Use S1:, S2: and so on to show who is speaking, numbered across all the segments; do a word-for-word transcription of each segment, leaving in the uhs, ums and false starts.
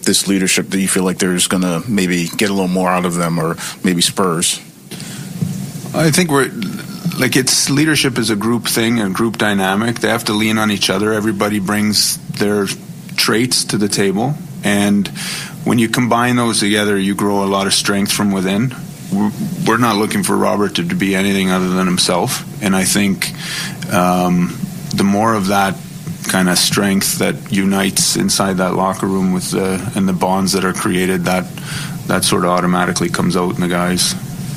S1: this leadership that you feel like there's going to maybe get a little more out of them, or maybe spurs?
S2: I think we're like it's leadership is a group thing, a group dynamic. They have to lean on each other. Everybody brings their traits to the table, and when you combine those together, you grow a lot of strength from within. We're not looking for Robert to be anything other than himself, and I think um, the more of that kind of strength that unites inside that locker room with the and the bonds that are created, that that sort of automatically comes out in the guys.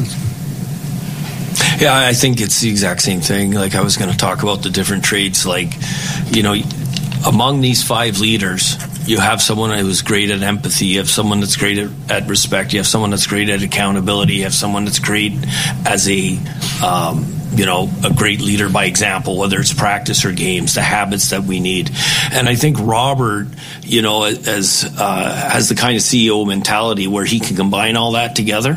S3: Yeah, I think it's the exact same thing. Like, I was going to talk about the different traits. Like, you know, among these five leaders, you have someone who's great at empathy, you have someone that's great at, at respect, you have someone that's great at accountability, you have someone that's great as a, um, you know, a great leader by example, whether it's practice or games, the habits that we need. And I think Robert, you know, as uh, has the kind of C E O mentality where he can combine all that together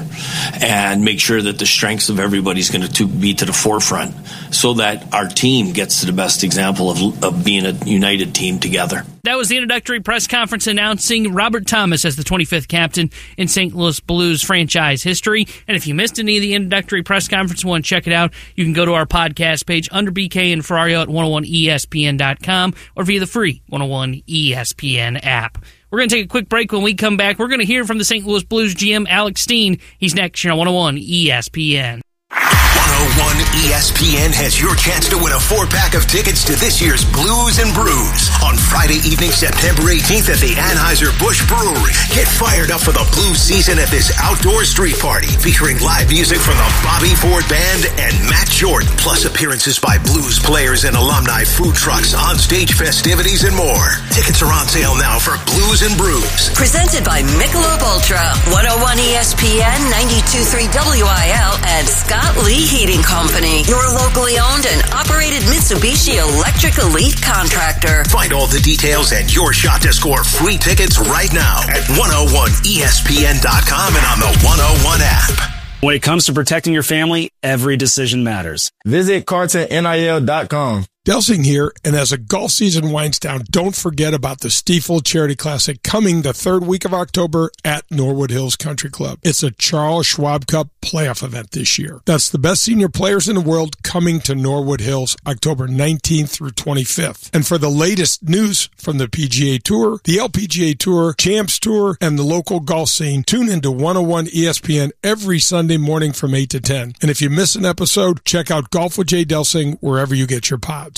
S3: and make sure that the strengths of everybody's going to be to the forefront, so that our team gets to the best example of, of being a united team together.
S4: That was the introductory press conference announcing Robert Thomas as the twenty-fifth captain in Saint Louis Blues franchise history. And if you missed any of the introductory press conference and want to check it out, you can go to our podcast page under B K and Ferrario at one oh one E S P N dot com or via the free one oh one E S P N app. We're going to take a quick break. When we come back, we're going to hear from the Saint Louis Blues G M Alex Steen. He's next here on one oh one E S P N.
S5: one oh one E S P N has your chance to win a four-pack of tickets to this year's Blues and Brews on Friday evening, September eighteenth at the Anheuser-Busch Brewery. Get fired up for the Blues season at this outdoor street party featuring live music from the Bobby Ford Band and Matt Jordan, plus appearances by Blues players and alumni, food trucks, on-stage festivities, and more. Tickets are on sale now for Blues and Brews.
S6: Presented by Michelob Ultra, one oh one E S P N, ninety-two point three W I L, and Scott Lee Heating Company, your locally owned and operated Mitsubishi Electric Elite contractor.
S5: Find all the details and your shot to score free tickets right now at one oh one E S P N dot com and on the one oh one app.
S7: When it comes to protecting your family, every decision matters.
S8: Visit Carton N I L dot com. Delsing here, and as a golf season winds down, don't forget about the Stiefel Charity Classic coming the third week of October at Norwood Hills Country Club. It's a Charles Schwab Cup playoff event this year. That's the best senior players in the world coming to Norwood Hills October nineteenth through twenty-fifth. And for the latest news from the P G A Tour, the L P G A Tour, Champs Tour, and the local golf scene, tune into one oh one E S P N every Sunday morning from eight to ten. And if you miss an episode, check out Golf with Jay Delsing wherever you get your pods.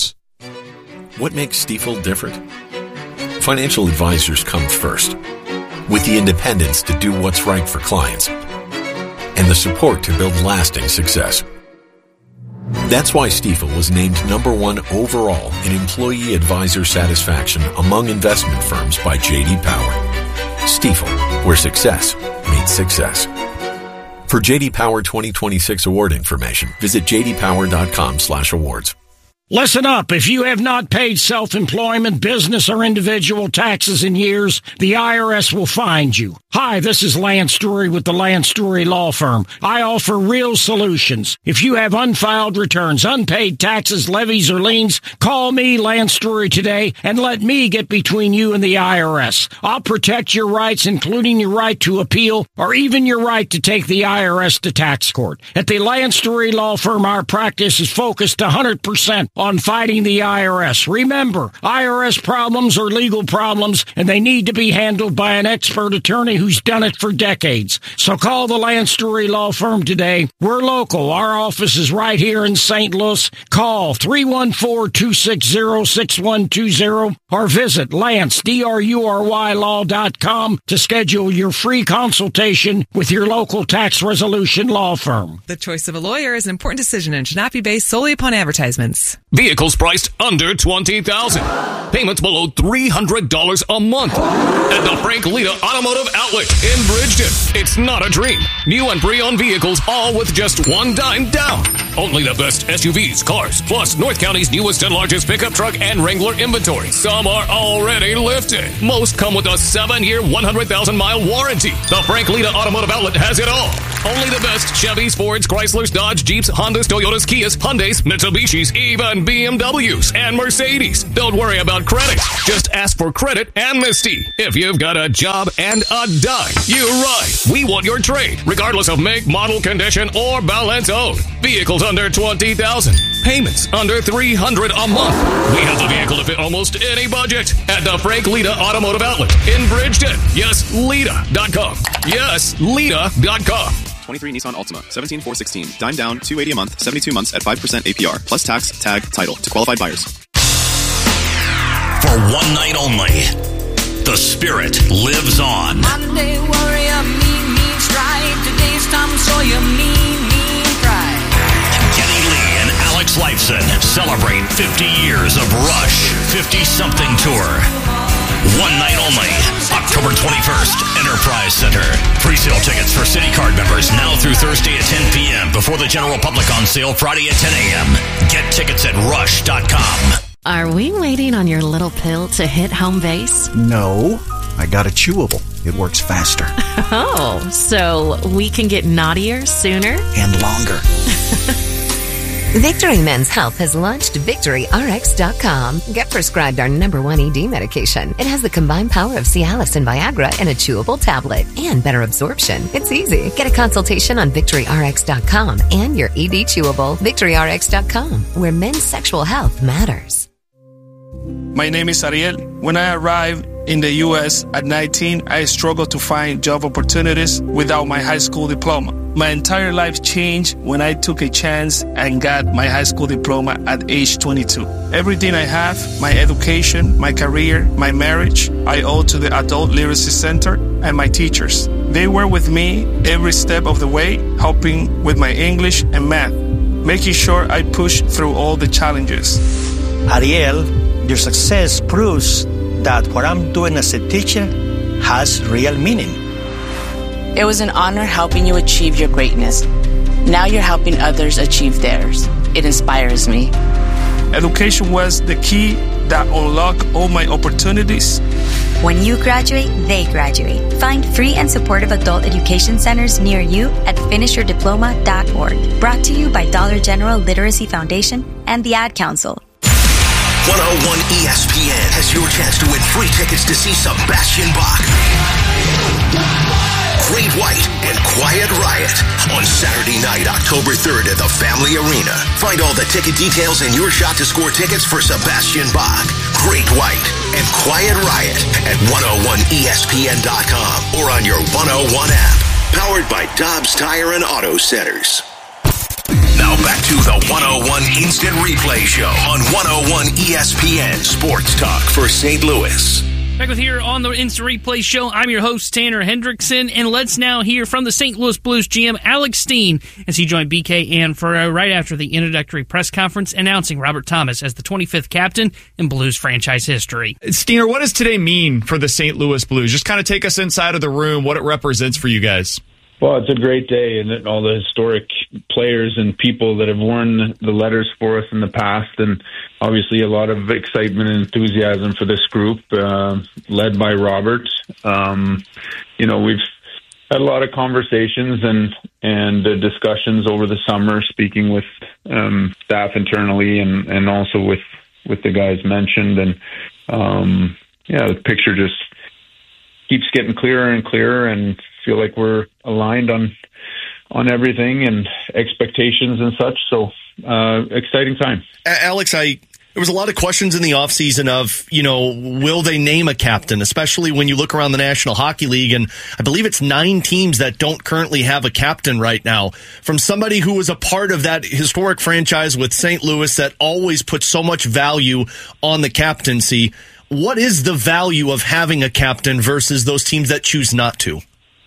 S9: What makes Stiefel different? Financial advisors come first, with the independence to do what's right for clients and the support to build lasting success. That's why Stiefel was named number one overall in employee advisor satisfaction among investment firms by J D Power. Stiefel, where success meets success. For J D Power twenty twenty-six award information, visit j d power dot com slash awards.
S10: Listen up. If you have not paid self-employment, business, or individual taxes in years, the I R S will find you. Hi, this is Lance Story with the Lance Story Law Firm. I offer real solutions. If you have unfiled returns, unpaid taxes, levies, or liens, call me, Lance Story, today, and let me get between you and the I R S. I'll protect your rights, including your right to appeal, or even your right to take the I R S to tax court. At the Lance Story Law Firm, our practice is focused one hundred percent on fighting the I R S. Remember, I R S problems are legal problems, and they need to be handled by an expert attorney who's done it for decades. So call the Lance Story Law Firm today. We're local. Our office is right here in Saint Louis. Call three one four, two six zero, six one two zero or visit Lance, D R U R Y law dot com to schedule your free consultation with your local tax resolution law firm.
S11: The choice of a lawyer is an important decision and should not be based solely upon advertisements.
S12: Vehicles priced under twenty thousand dollars. Payments below three hundred dollars a month. At the Frank Lita Automotive Outlet in Bridgeton. It's not a dream. New and pre-owned vehicles, all with just one dime down. Only the best S U Vs, cars, plus North County's newest and largest pickup truck and Wrangler inventory. Some are already lifted. Most come with a seven-year, one hundred thousand mile warranty. The Frank Lita Automotive Outlet has it all. Only the best Chevys, Fords, Chryslers, Dodge, Jeeps, Hondas, Toyotas, Kias, Hyundais, Mitsubishis, even on B M Ws and Mercedes. Don't worry about credit. Just ask for credit amnesty. If you've got a job and a dime, you ride. We want your trade, regardless of make, model, condition, or balance owed. Vehicles under twenty thousand dollars. Payments under three hundred dollars a month. We have the vehicle to fit almost any budget at the Frank Lita Automotive Outlet in Bridgeton. Yes, Lita dot com. Yes, Lita dot com.
S13: twenty-three Nissan Altima, seventeen four sixteen, dime down, two hundred eighty dollars a month, seventy-two months at five percent A P R, plus tax, tag, title to qualified buyers.
S14: For one night only, the spirit lives on.
S15: Monday warrior, mean, mean strike. Today's Tom Sawyer, mean, mean pride.
S14: Kenny Lee and Alex Lifeson celebrate fifty years of Rush fifty-something Tour. One night only, October twenty-first, Enterprise Center. Pre-sale tickets for City Card members now through Thursday at ten p.m. Before the general public on sale Friday at ten a.m. Get tickets at rush dot com.
S16: Are we waiting on your little pill to hit home base?
S17: No, I got a chewable. It works faster.
S16: Oh, so we can get naughtier sooner?
S17: And longer.
S18: Victory Men's Health has launched Victory R X dot com. Get prescribed our number one E D medication. It has the combined power of Cialis and Viagra in a chewable tablet and better absorption. It's easy. Get a consultation on Victory R X dot com and your E D chewable. Victory R X dot com, where men's sexual health matters.
S19: My name is Ariel. When I arrived in the U S at nineteen, I struggled to find job opportunities without my high school diploma. My entire life changed when I took a chance and got my high school diploma at age twenty-two. Everything I have, my education, my career, my marriage, I owe to the Adult Literacy Center and my teachers. They were with me every step of the way, helping with my English and math, making sure I pushed through all the challenges.
S20: Ariel, your success proves that what I'm doing as a teacher has real meaning.
S21: It was an honor helping you achieve your greatness. Now you're helping others achieve theirs. It inspires me.
S19: Education was the key that unlocked all my opportunities.
S22: When you graduate, they graduate. Find free and supportive adult education centers near you at finish your diploma dot org. Brought to you by Dollar General Literacy Foundation and the Ad Council.
S5: one oh one E S P N has your chance to win free tickets to see Sebastian Bach, Great White, and Quiet Riot on Saturday night, October third at the Family Arena. Find all the ticket details and your shot to score tickets for Sebastian Bach, Great White, and Quiet Riot at one oh one E S P N dot com or on your one oh one app. Powered by Dobbs Tire and Auto Centers. Now back to the one oh one Instant Replay Show on one oh one E S P N Sports Talk for Saint Louis.
S4: Back with here on the Instant Replay Show. I'm your host, Tanner Hendrickson, and let's now hear from the Saint Louis Blues G M, Alex Steen, as he joined B K and for uh, right after the introductory press conference announcing Robert Thomas as the twenty-fifth captain in Blues franchise history.
S23: Steener, what does today mean for the Saint Louis Blues? Just kind of take us inside of the room, what it represents for you guys.
S2: Well, it's a great day, and all the historic players and people that have worn the letters for us in the past, and obviously a lot of excitement and enthusiasm for this group, uh, led by Robert. Um, you know, we've had a lot of conversations and and uh, discussions over the summer, speaking with um, staff internally and, and also with, with the guys mentioned, and um, yeah, the picture just keeps getting clearer and clearer, and feel like we're aligned on on everything and expectations and such. So uh, exciting time.
S24: Alex, I there was a lot of questions in the offseason of, you know, will they name a captain, especially when you look around the National Hockey League, and I believe it's nine teams that don't currently have a captain right now. From somebody who was a part of that historic franchise with Saint Louis that always put so much value on the captaincy, what is the value of having a captain versus those teams that choose not to?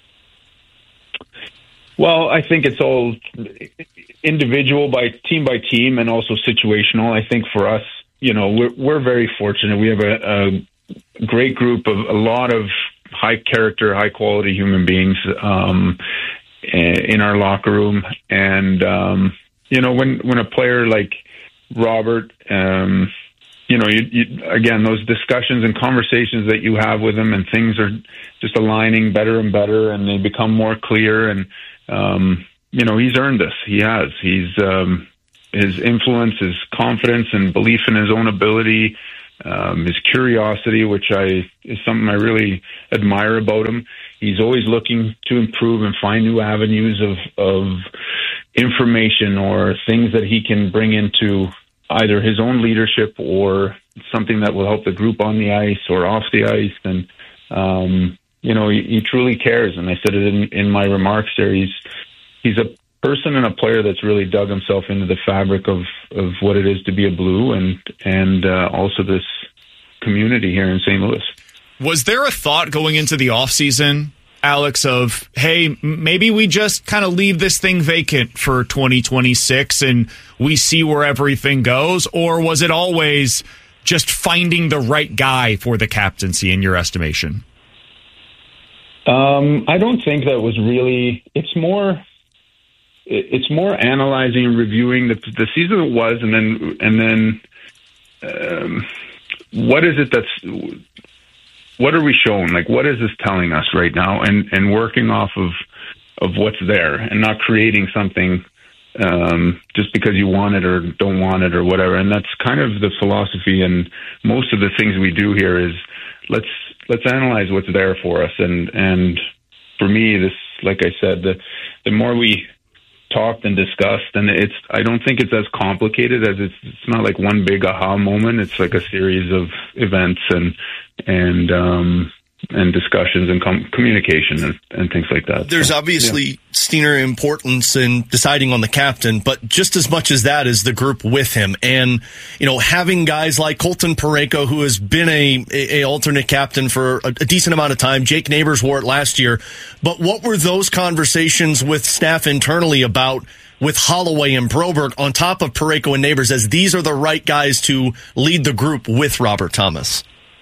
S2: Well, I think it's all individual by team by team and also situational. I think for us, you know, we're, we're very fortunate. We have a, a great group of a lot of high character, high quality human beings um, in our locker room. And, um, you know, when, when a player like Robert, um, you know, you, you, again, those discussions and conversations that you have with him, and things are just aligning better and better, and they become more clear. And, um, you know, he's earned this. He has. He's, um, his influence, his confidence and belief in his own ability, um, his curiosity, which I is something I really admire about him. He's always looking to improve and find new avenues of of information or things that he can bring into either his own leadership or something that will help the group on the ice or off the ice. And, um, you know, he, he truly cares. And I said it in, in my remarks there. He's, he's a person and a player that's really dug himself into the fabric of, of what it is to be a Blue and, and uh, also this community here in Saint Louis.
S23: Was there a thought going into the offseason, Alex, of, hey, maybe we just kind of leave this thing vacant for twenty twenty-six and we see where everything goes? Or was it always just finding the right guy for the captaincy in your estimation?
S2: Um, I don't think that was really, it's more, it's more analyzing and reviewing the, the season it was, and then, and then um, what is it that's, what are we showing? Like, what is this telling us right now? And, and working off of, of what's there and not creating something um, just because you want it or don't want it or whatever. And that's kind of the philosophy. And most of the things we do here is let's, let's analyze what's there for us. And, and for me, this, like I said, the, the more we talked and discussed, and it's, I don't think it's as complicated as it's, it's not like one big aha moment. It's like a series of events and, and, um, and discussions and com- communication and, and things like that.
S24: There's
S2: so,
S24: obviously,
S2: yeah.
S24: Steiner, importance in deciding on the captain, but just as much as that is the group with him. And, you know, having guys like Colton Parayko, who has been a, a, a alternate captain for a, a decent amount of time. Jake Neighbors wore it last year. But what were those conversations with staff internally about with Holloway and Broberg on top of Parayko and Neighbors, as these are the right guys to lead the group with Robert Thomas?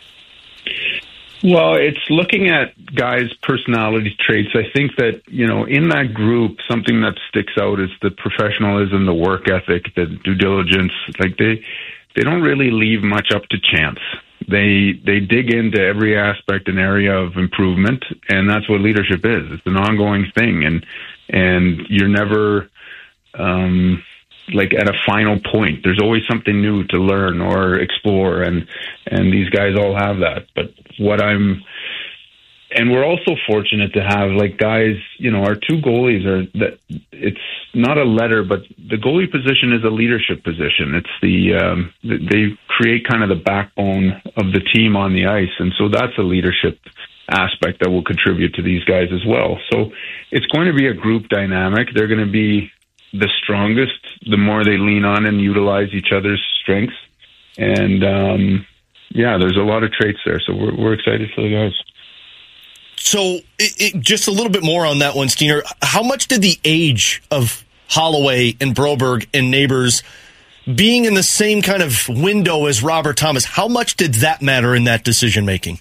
S2: Well, it's looking at guys' personality traits. I think that, you know, in that group, something that sticks out is the professionalism, the work ethic, the due diligence. Like they, they don't really leave much up to chance. They, they dig into every aspect and area of improvement, and that's what leadership is. It's an ongoing thing, and, and you're never, um, like at a final point. There's always something new to learn or explore, and and these guys all have that. But what I'm, and we're also fortunate to have like guys, you know, our two goalies are that it's not a letter, but the goalie position is a leadership position. It's the, um, they create kind of the backbone of the team on the ice. And so that's a leadership aspect that will contribute to these guys as well. So it's going to be a group dynamic. They're going to be the strongest the more they lean on and utilize each other's strengths. And um, yeah, there's a lot of traits there. So we're, we're excited for the guys.
S24: So it, it, just a little bit more on that one, Steiner. How much did the age of Holloway and Broberg and Neighbors being in the same kind of window as Robert Thomas, how much did that matter in that decision making?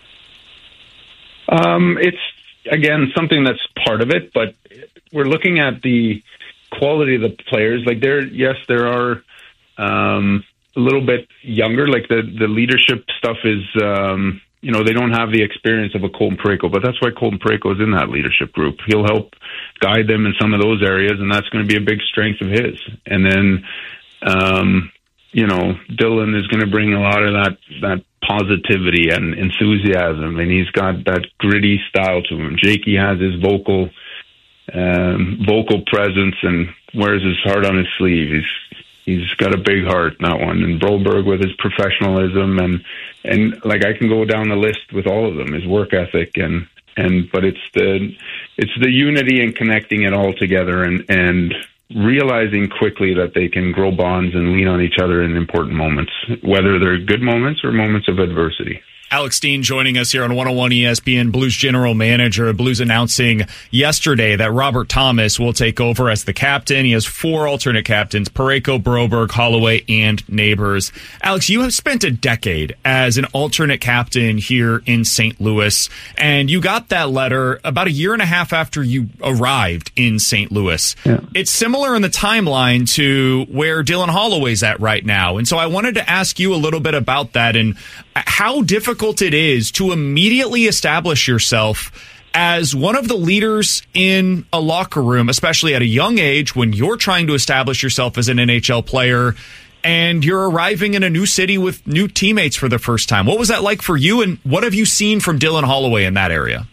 S2: Um, it's, again, something that's part of it, but we're looking at the quality of the players. Like there, yes, there are um, a little bit younger. Like the, the leadership stuff is, um, you know, they don't have the experience of a Colton Parayko, but that's why Colton Parayko is in that leadership group. He'll help guide them in some of those areas, and that's going to be a big strength of his. And then, um, you know, Dylan is going to bring a lot of that, that positivity and enthusiasm, and he's got that gritty style to him. Jakey has his vocal um, vocal presence and wears his heart on his sleeve. He's he's got a big heart in that one. And Broberg with his professionalism and and like I can go down the list with all of them, his work ethic and and but it's the it's the unity and connecting it all together and and realizing quickly that they can grow bonds and lean on each other in important moments, whether they're good moments or moments of adversity.
S23: Alex Steen joining us here on one oh one E S P N. Blues general manager. Blues announcing yesterday that Robert Thomas will take over as the captain. He has four alternate captains: Parayko, Broberg, Holloway, and Neighbors. Alex, you have spent a decade as an alternate captain here in Saint Louis, and you got that letter about a year and a half after you arrived in Saint Louis. Yeah. It's similar in the timeline to where Dylan Holloway's at right now, and so I wanted to ask you a little bit about that and how difficult it is to immediately establish yourself as one of the leaders in a locker room, especially at a young age when you're trying to establish yourself as an N H L player and you're arriving in a new city with new teammates for the first time? What was that like for you, and what have you seen from Dylan Holloway in that area?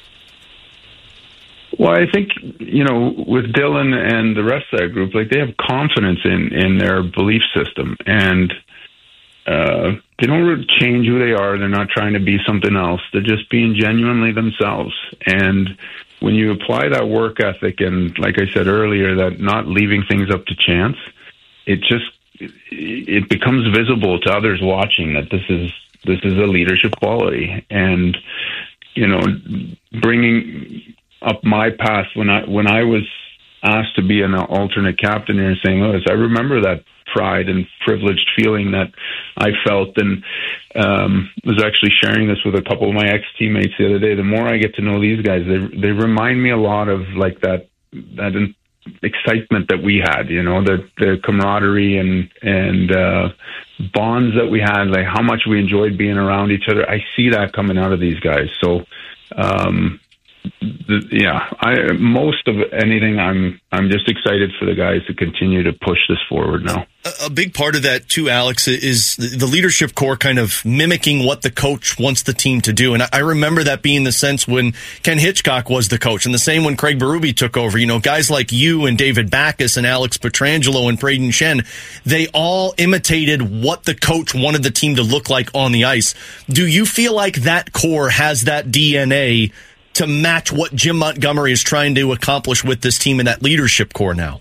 S2: Well, I think, you know, with Dylan and the rest of that group, like, they have confidence in, in their belief system, and uh, they don't really change who they are. They're not trying to be something else. They're just being genuinely themselves. And when you apply that work ethic and, like I said earlier, that not leaving things up to chance, it just, it becomes visible to others watching that this is, this is a leadership quality. And, you know, bringing up my past when I when I was asked to be an alternate captain here in Saint Louis, I remember that pride and privileged feeling that I felt, and um, was actually sharing this with a couple of my ex-teammates the other day. The more I get to know these guys, they they remind me a lot of like that that excitement that we had, you know, the the camaraderie and and uh, bonds that we had, like how much we enjoyed being around each other. I see that coming out of these guys. So. Um, The, yeah, I, most of anything, I'm I'm just excited for the guys to continue to push this forward now.
S24: A, a big part of that, too, Alex, is the, the leadership core kind of mimicking what the coach wants the team to do. And I, I remember that being the sense when Ken Hitchcock was the coach, and the same when Craig Berube took over. You know, guys like you and David Backes and Alex Pietrangelo and Braden Shen, they all imitated what the coach wanted the team to look like on the ice. Do you feel like that core has that D N A to match what Jim Montgomery is trying to accomplish with this team and that leadership core now?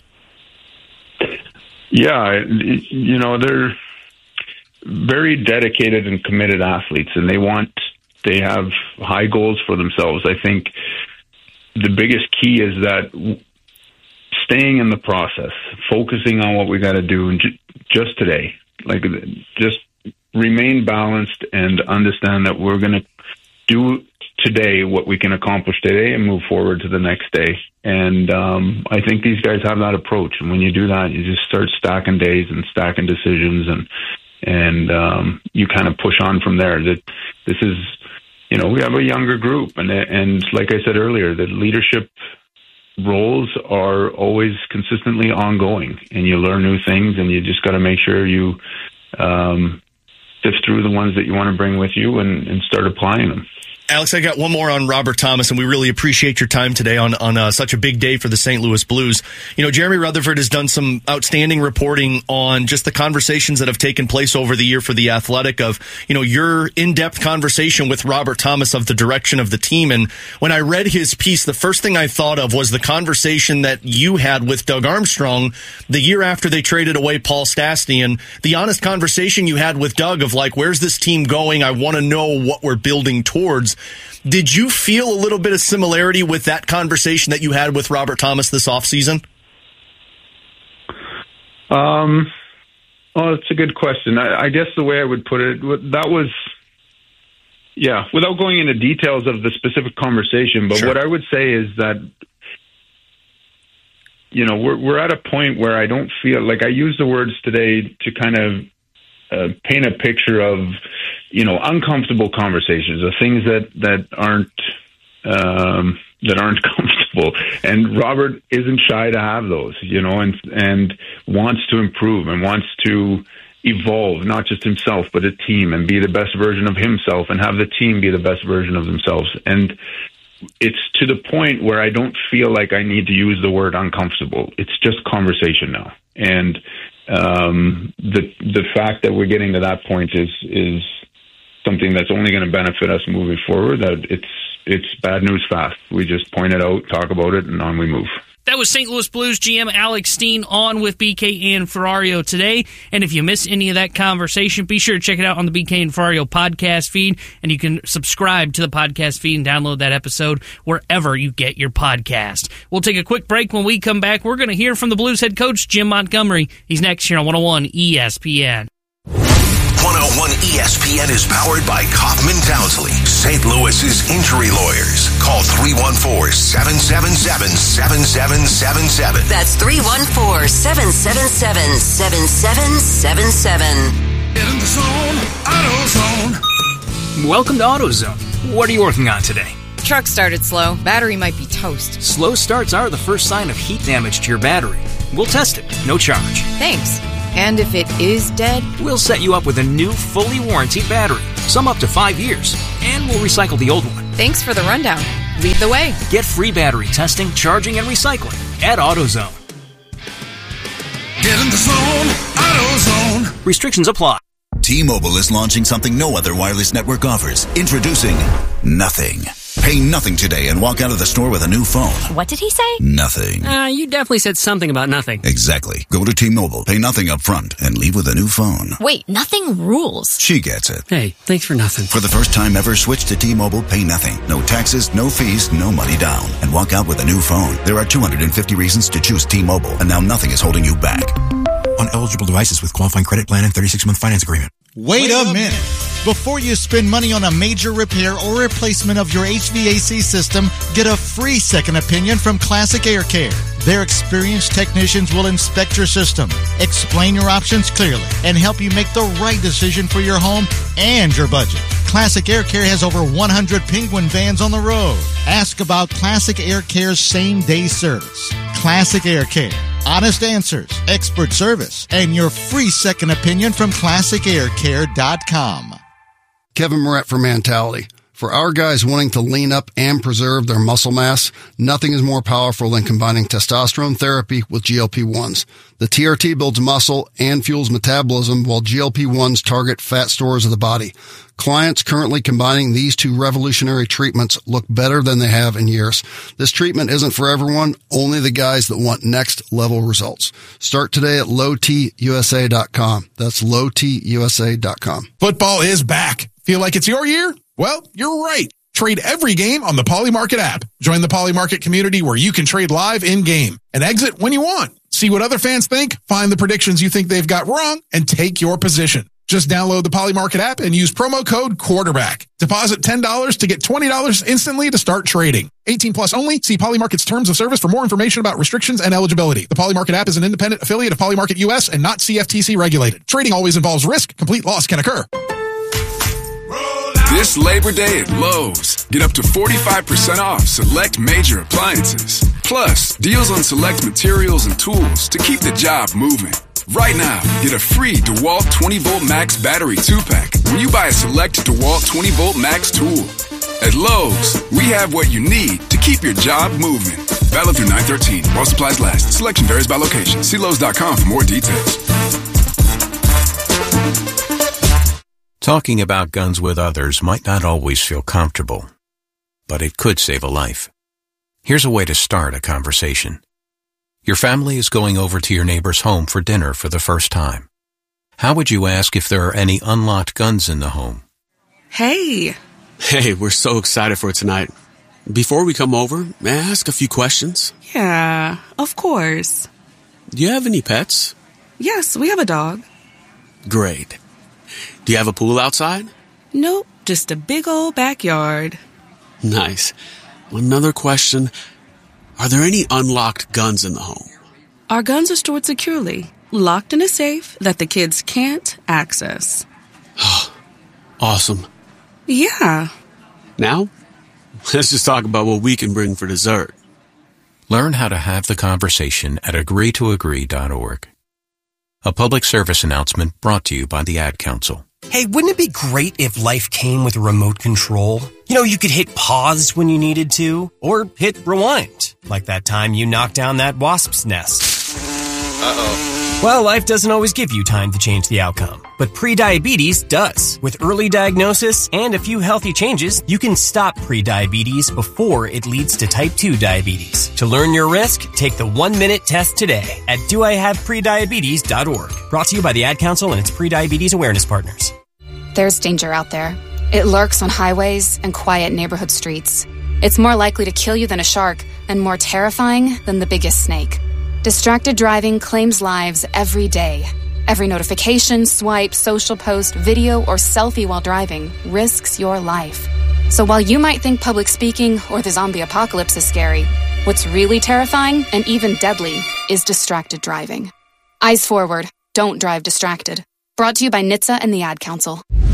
S2: Yeah, you know, they're very dedicated and committed athletes, and they want, they have high goals for themselves. I think the biggest key is that staying in the process, focusing on what we got to do and ju- just today, like just remain balanced and understand that we're going to do today what we can accomplish today and move forward to the next day. And um, I think these guys have that approach. And when you do that, you just start stacking days and stacking decisions, and and um, you kind of push on from there. That this is, you know, we have a younger group, and and like I said earlier, the leadership roles are always consistently ongoing, and you learn new things, and you just got to make sure you um, sift through the ones that you want to bring with you and, and start applying them.
S24: Alex, I got one more on Robert Thomas, and we really appreciate your time today on, on uh, such a big day for the Saint Louis Blues. You know, Jeremy Rutherford has done some outstanding reporting on just the conversations that have taken place over the year for The Athletic of, you know, your in-depth conversation with Robert Thomas of the direction of the team. And when I read his piece, the first thing I thought of was the conversation that you had with Doug Armstrong the year after they traded away Paul Stastny, and the honest conversation you had with Doug of like, where's this team going? I want to know what we're building towards. Did you feel a little bit of similarity with that conversation that you had with Robert Thomas this offseason?
S2: Um, well, it's a good question. I, I guess the way I would put it, that was, yeah, without going into details of the specific conversation, but sure. What I would say is that, you know, we're we're at a point where I don't feel like I use the words today to kind of uh, paint a picture of, you know, uncomfortable conversations, the things that, that aren't, um, that aren't comfortable. And Robert isn't shy to have those, you know, and, and wants to improve and wants to evolve, not just himself, but a team, and be the best version of himself and have the team be the best version of themselves. And it's to the point where I don't feel like I need to use the word uncomfortable. It's just conversation now. And, um, the, the fact that we're getting to that point is, is, something that's only going to benefit us moving forward. That it's it's bad news fast. We just point it out, talk about it, and on we move.
S4: That was Saint Louis Blues G M Alex Steen on with B K and Ferrario today. And if you miss any of that conversation, be sure to check it out on the B K and Ferrario podcast feed. And you can subscribe to the podcast feed and download that episode wherever you get your podcast. We'll take a quick break. When we come back, we're going to hear from the Blues head coach, Jim Montgomery. He's next here on one oh one E S P N.
S5: one oh one E S P N is powered by Kaufman Townsley, Saint Louis's injury lawyers. Call three one four, seven seven seven, seven seven seven seven.
S1: That's three one four, seven seven seven, seven seven seven seven.
S12: In the zone, AutoZone.
S3: Welcome to AutoZone. What are you working on today? Truck started slow. Battery might be toast.
S6: Slow starts are the first sign of heat damage to your battery. We'll test it, no charge.
S3: Thanks. And if it is dead?
S6: We'll set you up with a new, fully warranted battery, some up to five years, and we'll recycle the old one.
S3: Thanks for the rundown. Lead the way.
S6: Get free battery testing, charging, and recycling at AutoZone.
S7: Get in the zone, AutoZone.
S6: Restrictions apply.
S8: T-Mobile is launching something no other wireless network offers. Introducing Nothing. Pay nothing today and walk out of the store with a new phone.
S25: What did he say?
S8: Nothing.
S25: Uh, you definitely said something about nothing.
S8: Exactly. Go to T-Mobile, pay nothing up front, and leave with a new phone.
S25: Wait, nothing rules.
S8: She gets it.
S25: Hey, thanks for nothing.
S8: For the first time ever, switch to T-Mobile, pay nothing. No taxes, no fees, no money down. And walk out with a new phone. There are two hundred fifty reasons to choose T-Mobile, and now nothing is holding you back.
S26: On eligible devices with qualifying credit plan and thirty-six month finance agreement.
S27: Wait, Wait a, a minute. minute. Before you spend money on a major repair or replacement of your H V A C system, get a free second opinion from Classic Air Care. Their experienced technicians will inspect your system, explain your options clearly, and help you make the right decision for your home and your budget. Classic Air Care has over one hundred Penguin vans on the road. Ask about Classic Air Care's same-day service. Classic Air Care. Honest answers, expert service, and your free second opinion from classic air care dot com.
S28: Kevin Moret for Mentality. For our guys wanting to lean up and preserve their muscle mass, nothing is more powerful than combining testosterone therapy with G L P ones. The T R T builds muscle and fuels metabolism, while G L P ones target fat stores of the body. Clients currently combining these two revolutionary treatments look better than they have in years. This treatment isn't for everyone, only the guys that want next level results. Start today at low t u s a dot com. That's low t u s a dot com.
S29: Football is back. Feel like it's your year? Well, you're right. Trade every game on the Polymarket app. Join the Polymarket community where you can trade live in-game and exit when you want. See what other fans think, find the predictions you think they've got wrong, and take your position. Just download the Polymarket app and use promo code quarterback. Deposit ten dollars to get twenty dollars instantly to start trading. eighteen plus only. See Polymarket's terms of service for more information about restrictions and eligibility. The Polymarket app is an independent affiliate of Polymarket U S and not C F T C regulated. Trading always involves risk. Complete loss can occur.
S30: This Labor Day at Lowe's, get up to forty-five percent off select major appliances. Plus, deals on select materials and tools to keep the job moving. Right now, get a free DeWalt twenty volt Max battery two pack when you buy a select DeWalt twenty volt Max tool. At Lowe's, we have what you need to keep your job moving. Valid through nine thirteen while supplies last. Selection varies by location. See Lowe's dot com for more details.
S9: Talking about guns with others might not always feel comfortable, but it could save a life. Here's a way to start a conversation. Your family is going over to your neighbor's home for dinner for the first time. How would you ask if there are any unlocked guns in the home?
S31: Hey. Hey, we're so excited for tonight. Before we come over, may I ask a few questions?
S32: Yeah, of course.
S31: Do you have any pets?
S32: Yes, we have a dog.
S31: Great. Do you have a pool outside?
S32: Nope, just a big old backyard.
S31: Nice. Another question. Are there any unlocked guns in the home?
S32: Our guns are stored securely, locked in a safe that the kids can't access.
S31: Awesome.
S32: Yeah.
S31: Now, let's just talk about what we can bring for dessert.
S9: Learn how to have the conversation at agree to agree dot org. A public service announcement brought to you by the Ad Council.
S33: Hey, wouldn't it be great if life came with a remote control? You know, you could hit pause when you needed to, or hit rewind, like that time you knocked down that wasp's nest. Uh-oh. Well, life doesn't always give you time to change the outcome, but prediabetes does. With early diagnosis and a few healthy changes, you can stop prediabetes before it leads to type two diabetes. To learn your risk, take the one-minute test today at do I have prediabetes dot org. Brought to you by the Ad Council and its prediabetes awareness partners.
S34: There's danger out there. It lurks on highways and quiet neighborhood streets. It's more likely to kill you than a shark and more terrifying than the biggest snake. Distracted driving claims lives every day. Every notification, swipe, social post, video, or selfie while driving risks your life. So while you might think public speaking or the zombie apocalypse is scary, what's really terrifying and even deadly is distracted driving. Eyes forward. Don't drive distracted. Brought to you by N H T S A and the Ad Council.